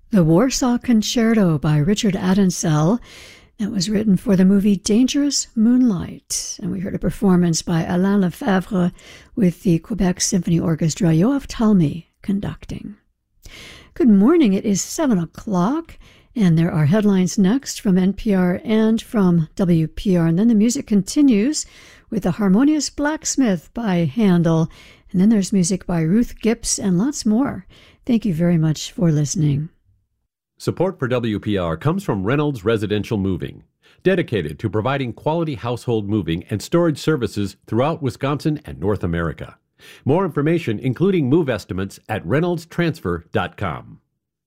The Warsaw Concerto by Richard Adensel. That was written for the movie Dangerous Moonlight. And we heard a performance by Alain Lefebvre with the Quebec Symphony Orchestra, Yoav Talmy conducting. Good morning. It is 7 o'clock, and there are headlines next from NPR and from WPR. And then the music continues with The Harmonious Blacksmith by Handel. And then there's music by Ruth Gibbs and lots more. Thank you very much for listening. Support for WPR comes from Reynolds Residential Moving, dedicated to providing quality household moving and storage services throughout Wisconsin and North America. More information, including move estimates, at reynoldstransfer.com.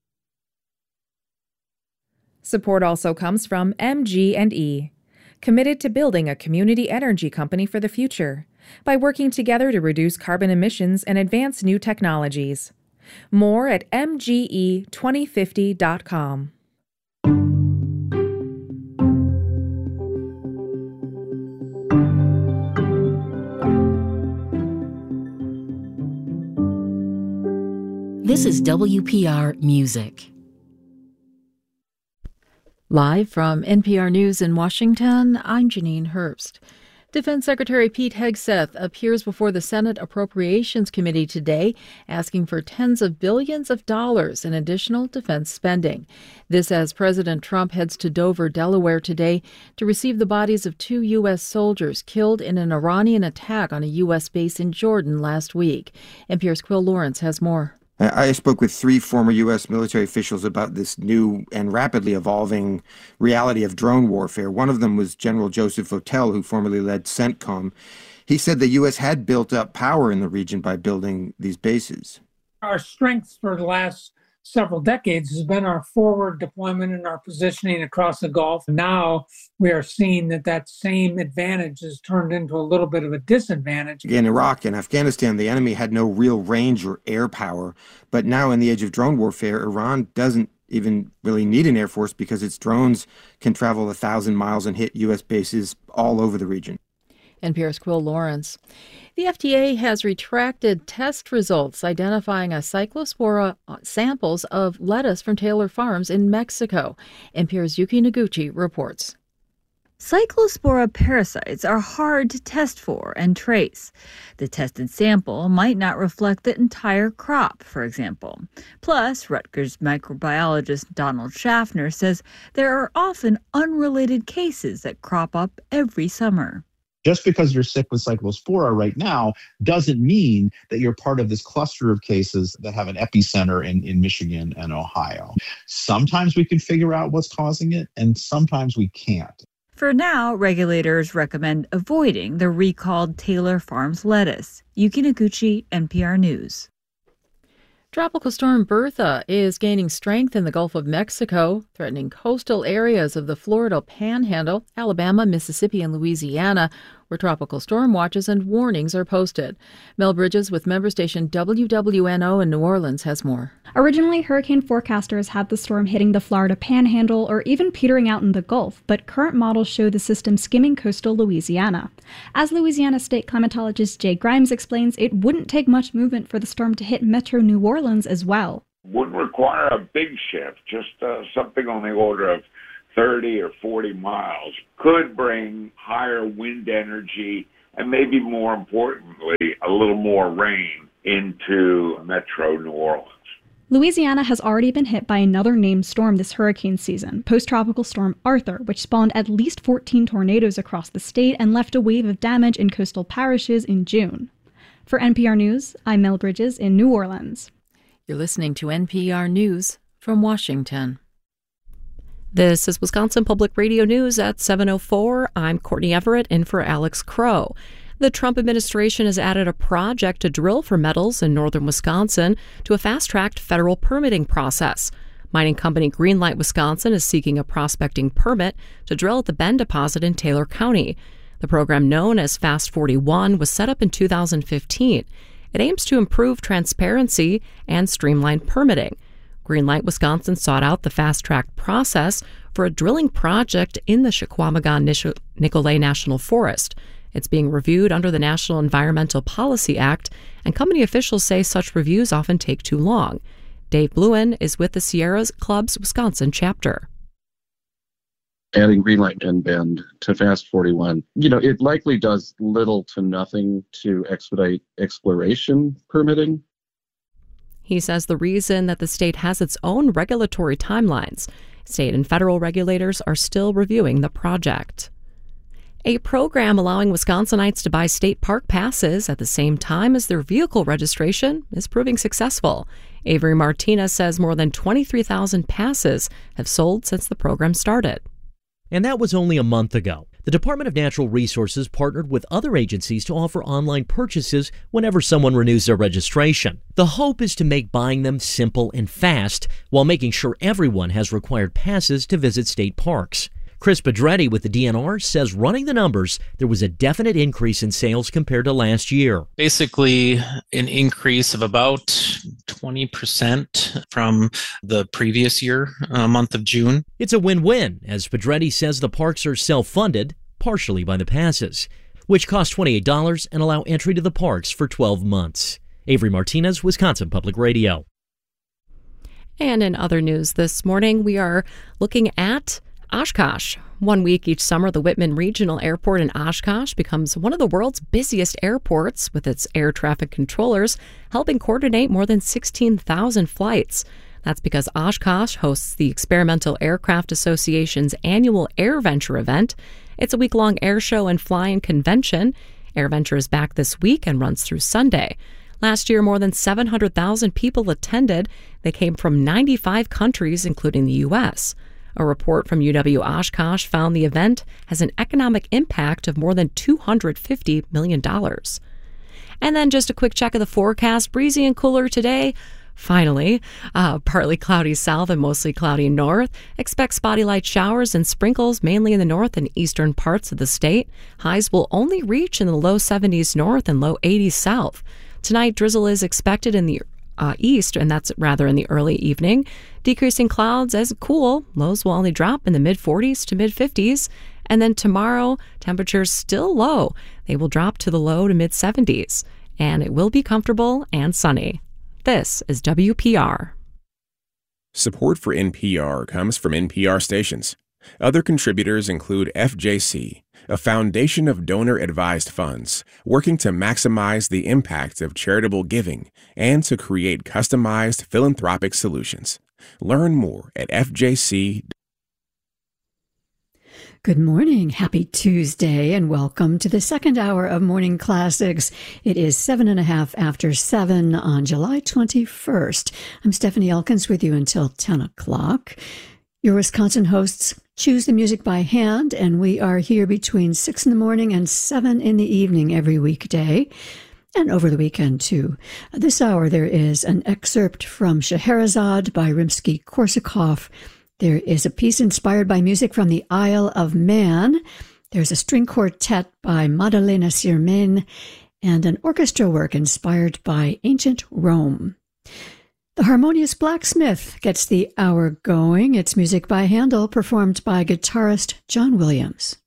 Support also comes from MG&E, committed to building a community energy company for the future by working together to reduce carbon emissions and advance new technologies. More at mge2050.com. This is WPR Music. Live from NPR News in Washington, I'm Janine Herbst. Defense Secretary Pete Hegseth appears before the Senate Appropriations Committee today, asking for tens of billions of dollars in additional defense spending. This as President Trump heads to Dover, Delaware today to receive the bodies of 2 U.S. soldiers killed in an Iranian attack on a U.S. base in Jordan last week. NPR's Quill Lawrence has more. I spoke with 3 former U.S. military officials about this new and rapidly evolving reality of drone warfare. One of them was General Joseph Votel, who formerly led CENTCOM. He said the U.S. had built up power in the region by building these bases. Our strength for the last several decades has been our forward deployment and our positioning across the Gulf. Now we are seeing that same advantage has turned into a little bit of a disadvantage. In Iraq and Afghanistan, the enemy had no real range or air power. But now in the age of drone warfare, Iran doesn't even really need an air force because its drones can travel 1,000 miles and hit U.S. bases all over the region. NPR's Quill Lawrence. The FDA has retracted test results identifying a cyclospora samples of lettuce from Taylor Farms in Mexico. NPR's Yuki Noguchi reports. Cyclospora parasites are hard to test for and trace. The tested sample might not reflect the entire crop, for example. Plus, Rutgers microbiologist Donald Schaffner says there are often unrelated cases that crop up every summer. Just because you're sick with cyclospora right now doesn't mean that you're part of this cluster of cases that have an epicenter in Michigan and Ohio. Sometimes we can figure out what's causing it, and sometimes we can't. For now, regulators recommend avoiding the recalled Taylor Farms lettuce. Yuki Noguchi, NPR News. Tropical storm Bertha is gaining strength in the Gulf of Mexico, threatening coastal areas of the Florida Panhandle, Alabama, Mississippi, and Louisiana, where tropical storm watches and warnings are posted. Mel Bridges with member station WWNO in New Orleans has more. Originally, hurricane forecasters had the storm hitting the Florida Panhandle or even petering out in the Gulf, but current models show the system skimming coastal Louisiana. As Louisiana state climatologist Jay Grimes explains, it wouldn't take much movement for the storm to hit metro New Orleans as well. Wouldn't require a big shift, just something on the order of 30 or 40 miles. Could bring higher wind energy and maybe more importantly, a little more rain into metro New Orleans. Louisiana has already been hit by another named storm this hurricane season, post-tropical storm Arthur, which spawned at least 14 tornadoes across the state and left a wave of damage in coastal parishes in June. For NPR News, I'm Mel Bridges in New Orleans. You're listening to NPR News from Washington. This is Wisconsin Public Radio News at 7:04. I'm Courtney Everett in for Alex Crow. The Trump administration has added a project to drill for metals in northern Wisconsin to a fast-tracked federal permitting process. Mining company Greenlight Wisconsin is seeking a prospecting permit to drill at the Ben deposit in Taylor County. The program, known as Fast 41, was set up in 2015. It aims to improve transparency and streamline permitting. Greenlight Wisconsin sought out the fast-track process for a drilling project in the Chequamegon-Nicolet National Forest. It's being reviewed under the National Environmental Policy Act, and company officials say such reviews often take too long. Dave Bluen is with the Sierras Club's Wisconsin chapter. Adding Greenlight and Bend to Fast 41, it likely does little to nothing to expedite exploration permitting. He says the reason that the state has its own regulatory timelines, state and federal regulators are still reviewing the project. A program allowing Wisconsinites to buy state park passes at the same time as their vehicle registration is proving successful. Avery Martinez says more than 23,000 passes have sold since the program started. And that was only a month ago. The Department of Natural Resources partnered with other agencies to offer online purchases whenever someone renews their registration. The hope is to make buying them simple and fast while making sure everyone has required passes to visit state parks. Chris Pedretti with the DNR says running the numbers, there was a definite increase in sales compared to last year. Basically, an increase of about 20% from the previous year, month of June. It's a win-win, as Pedretti says the parks are self-funded, partially by the passes, which cost $28 and allow entry to the parks for 12 months. Avery Martinez, Wisconsin Public Radio. And in other news this morning, we are looking at Oshkosh. 1 week each summer, the Whitman Regional Airport in Oshkosh becomes one of the world's busiest airports, with its air traffic controllers helping coordinate more than 16,000 flights. That's because Oshkosh hosts the Experimental Aircraft Association's annual AirVenture event. It's a week-long air show and flying convention. AirVenture is back this week and runs through Sunday. Last year, more than 700,000 people attended. They came from 95 countries, including the U.S. A report from UW Oshkosh found the event has an economic impact of more than $250 million. And then just a quick check of the forecast. Breezy and cooler today. Finally, partly cloudy south and mostly cloudy north. Expect spotty light showers and sprinkles mainly in the north and eastern parts of the state. Highs will only reach in the low 70s north and low 80s south. Tonight, drizzle is expected in the east, and that's rather in the early evening. Decreasing clouds as cool. Lows will only drop in the mid-40s to mid-50s. And then tomorrow, temperatures still low. They will drop to the low to mid-70s. And it will be comfortable and sunny. This is WPR. Support for NPR comes from NPR stations. Other contributors include FJC, a foundation of donor-advised funds working to maximize the impact of charitable giving and to create customized philanthropic solutions. Learn more at FJC. Good morning. Happy Tuesday, and welcome to the second hour of Morning Classics. It is 7:05 after 7 on July 21st. I'm Stephanie Elkins with you until 10 o'clock. Your Wisconsin hosts choose the music by hand, and we are here between 6 in the morning and 7 in the evening every weekday, and over the weekend, too. This hour, there is an excerpt from Scheherazade by Rimsky-Korsakov. There is a piece inspired by music from the Isle of Man. There's a string quartet by Madalena Sirmen, and an orchestra work inspired by ancient Rome. The Harmonious Blacksmith gets the hour going. It's music by Handel, performed by guitarist John Williams.